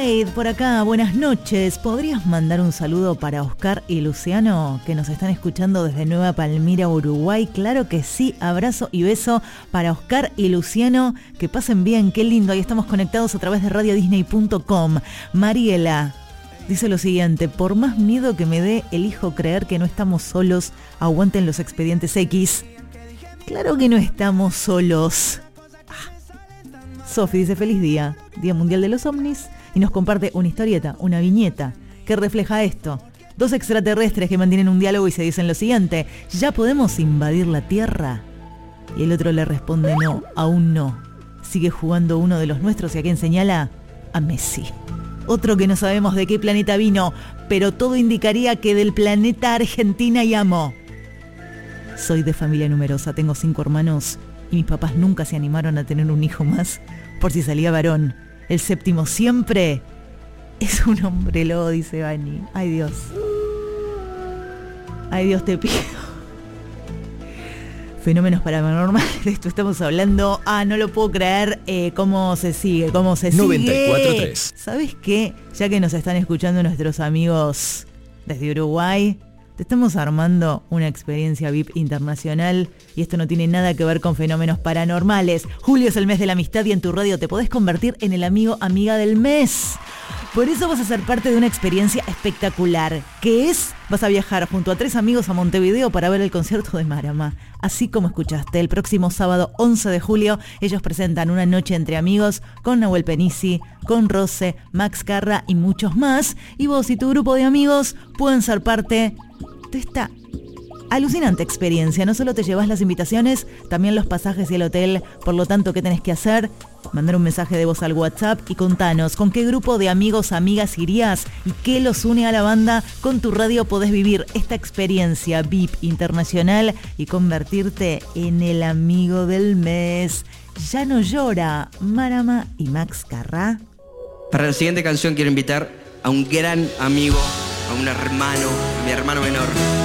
Por acá, buenas noches. ¿Podrías mandar un saludo para Oscar y Luciano, que nos están escuchando desde Nueva Palmira, Uruguay? Claro que sí, abrazo y beso para Oscar y Luciano. Que pasen bien, qué lindo. Ahí estamos conectados a través de radiodisney.com. Mariela dice lo siguiente: por más miedo que me dé, elijo creer que no estamos solos. Aguanten los expedientes X. Claro que no estamos solos. Sofi dice: feliz día, Día Mundial de los Ovnis. Y nos comparte una historieta, una viñeta, que refleja esto. Dos extraterrestres que mantienen un diálogo y se dicen lo siguiente: ¿ya podemos invadir la Tierra? Y el otro le responde: no, aún no. Sigue jugando uno de los nuestros, y a quien señala: a Messi. Otro que no sabemos de qué planeta vino, pero todo indicaría que del planeta Argentina y amo. Soy de familia numerosa, tengo 5 hermanos y mis papás nunca se animaron a tener un hijo más por si salía varón. El séptimo siempre es un hombre lobo, dice Bani. Ay Dios. Ay Dios, te pido. Fenómenos paranormales, de esto estamos hablando. No lo puedo creer. ¿Cómo se sigue? 94.3. ¿Sabes qué? Ya que nos están escuchando nuestros amigos desde Uruguay, te estamos armando una experiencia VIP internacional, y esto no tiene nada que ver con fenómenos paranormales. Julio es el mes de la amistad y en tu radio te podés convertir en el amiga del mes. Por eso vas a ser parte de una experiencia espectacular, que es: vas a viajar junto a 3 amigos a Montevideo para ver el concierto de Marama. Así como escuchaste, el próximo sábado 11 de julio ellos presentan Una noche entre amigos con Nahuel Penisi, con Rose, Max Carra y muchos más. Y vos y tu grupo de amigos pueden ser parte de esta alucinante experiencia. No solo te llevas las invitaciones, también los pasajes y el hotel. Por lo tanto, ¿qué tenés que hacer? Mandar un mensaje de voz al WhatsApp y contanos con qué grupo de amigos, amigas irías y qué los une a la banda. Con tu radio podés vivir esta experiencia VIP internacional y convertirte en el amigo del mes. Ya no llora, Marama y Max Carra. Para la siguiente canción quiero invitar a un gran amigo, a un hermano, a mi hermano menor.